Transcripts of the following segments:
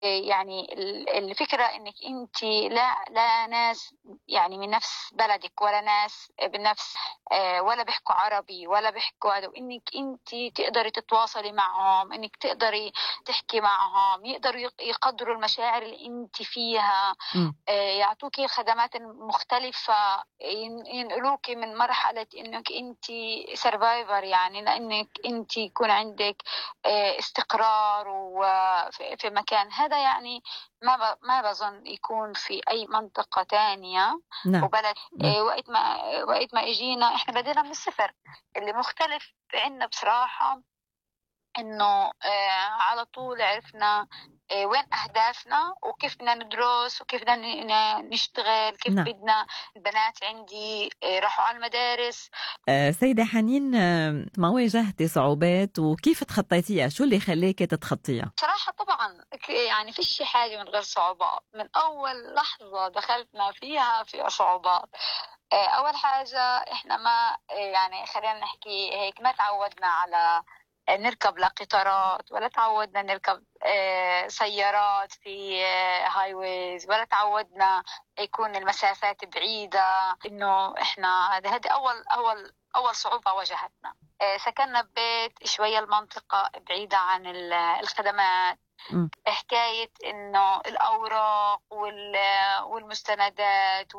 يعني الفكرة إنِّك أنتِ لا ناس يعني من نفس بلدِك، ولا ناس بنفس ولا بيحكوا عربي ولا بيحكوا هذا، وإنِّك أنتِ تقدري تتواصلي معهم، إنِّك تقدري تحكي معهم، يقدروا يقدّروا المشاعر اللي أنتِ فيها، إمم. يعطوكِ خدمات مختلفة، ينقلوكِ من مرحلة إنِّك أنتِ survivor، يعني لإنِّك أنتِ يكون عندِك استقرار في مكان. هذا يعني ما باظن يكون في أي منطقة تانية نعم. وبلد. نعم. وقت ما إجينا إحنا بدينا من الصفر. اللي مختلف عندنا بصراحة إنه على طول عرفنا وين أهدافنا وكيف بدنا ندرس وكيف بدنا نشتغل، كيف نعم. بدنا. البنات عندي راحوا على المدارس. سيدة حنين، ما واجهتي صعوبات وكيف تخطيتيها؟ شو اللي خليكِ تتخطيها؟ صراحة طبعا يعني فيش حاجة من غير صعوبات. من أول لحظة دخلتنا فيها في صعوبات. أول حاجة إحنا ما يعني خلينا نحكي هيك، ما تعودنا على نركب لا قطارات، ولا تعودنا نركب سيارات في هاي ويز، ولا تعودنا يكون المسافات بعيدة. إنه إحنا هذه أول صعوبة واجهتنا. سكننا ببيت شوية المنطقة بعيدة عن الخدمات. إمم. حكاية إنه الأوراق والمستندات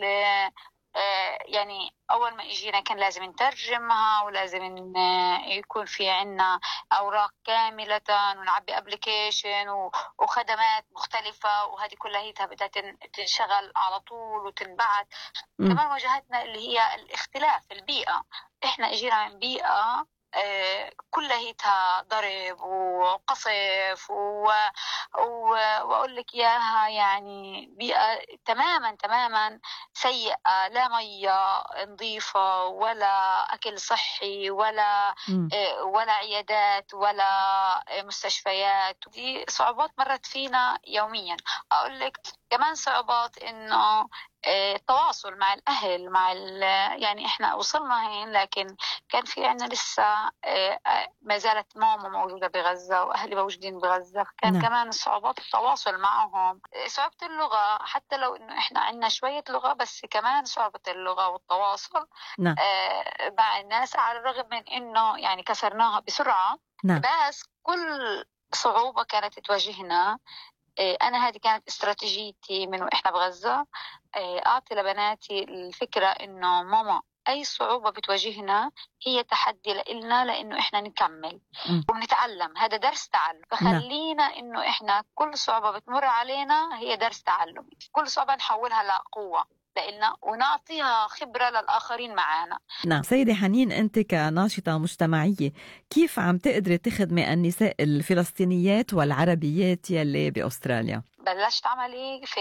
يعني أول ما إجينا كان لازم نترجمها، ولازم يكون في عنا أوراق كاملة، ونعبي أبليكيشن وخدمات مختلفة، وهذه كلها هي بدها تنشغل على طول وتنبعت. إمم. كمان واجهتنا اللي هي الاختلاف البيئة. إحنا إجينا من بيئة كلها هيتها ضرب وقصف وأقول لك إياها، يعني بيئة تماما سيئة، لا مية نظيفة، ولا أكل صحي، إمم. ولا عيادات، ولا مستشفيات. دي صعوبات مرت فينا يوميا. أقول لك كمان صعوبات إنه التواصل مع الأهل، يعني إحنا وصلنا هين، لكن كان في عنا لسه ما زالت ماما موجودة بغزة وأهلي موجودين بغزة. كان نعم. كمان صعوبات التواصل معهم، صعوبة اللغة. حتى لو إنه إحنا عنا شوية لغة، بس كمان صعوبة اللغة والتواصل نعم. مع الناس، على الرغم من إنه يعني كسرناها بسرعة. نعم. بس كل صعوبة كانت تواجهنا، أنا هذه كانت استراتيجيتي من وإحنا بغزة. أعطي لبناتي الفكرة إنه ماما، أي صعوبة بتواجهنا هي تحدي لإلنا، لإنه إحنا نكمل إمم. وبنتعلم. هذا درس تعلم. نعم. فخلينا إنه إحنا كل صعوبة بتمر علينا هي درس تعلم. كل صعوبة نحولها لقوة لإلنا، ونعطيها خبرة للآخرين معنا. نعم. سيدة حنين، أنت كناشطة مجتمعية كيف عم تقدري تخدمي النساء الفلسطينيات والعربيات يلي بأستراليا؟ بلشت عملي في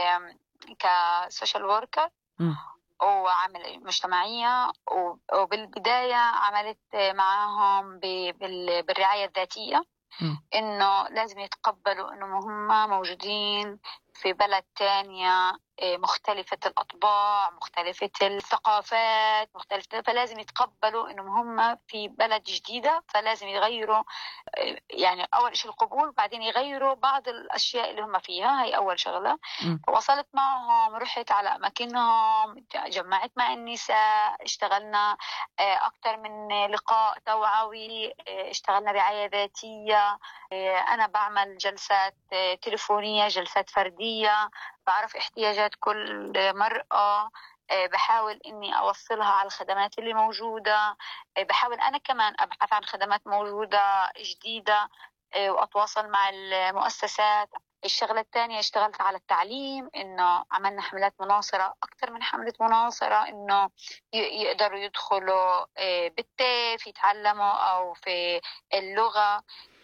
كسوشيال وركر إمم. وعمل مجتمعية، وبالبداية عملت معهم بالرعاية الذاتية. إمم. إنه لازم يتقبلوا إنه هم موجودين في بلد تانية، مختلفة الأطباع، مختلفة الثقافات، مختلفة، فلازم يتقبلوا إنهم هم في بلد جديدة، فلازم يغيروا يعني أول شيء القبول، بعدين يغيروا بعض الأشياء اللي هم فيها. هي أول شغلة. إمم. وصلت معهم، رحت على أماكنهم، جمعت مع النساء، اشتغلنا أكتر من لقاء توعوي، اشتغلنا رعاية ذاتية. أنا بعمل جلسات تليفونية، جلسات فردية، بعرف احتياجات كل مرأة، بحاول إني أوصلها على الخدمات اللي موجودة، بحاول أنا كمان أبحث عن خدمات موجودة جديدة، وأتواصل مع المؤسسات. الشغلة الثانية اشتغلت على التعليم، إنه عملنا حملات مناصرة، أكثر من حملة مناصرة، إنه يقدروا يدخلوا بالتيف يتعلموا أو في اللغة.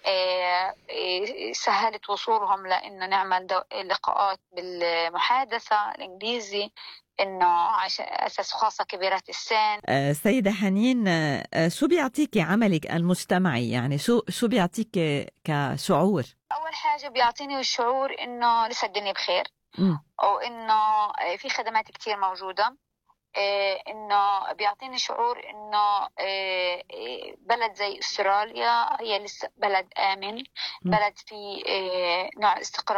سهلت وصولهم لإنه نعمل لقاءات بالمحادثة الإنجليزي، إنه عشان أساس خاصة كبيرات السن. سيدة حنين، شو بيعطيكي عملك المجتمعي؟ يعني شو بيعطيكي كشعور؟ أول حاجة بيعطيني الشعور إنه لسه الدنيا بخير، إمم. وإنه في خدمات كتير موجودة. إنه بيعطيني شعور إنه بلد زي أستراليا هي لسه بلد آمن، إمم. بلد فيه نوع استقرار.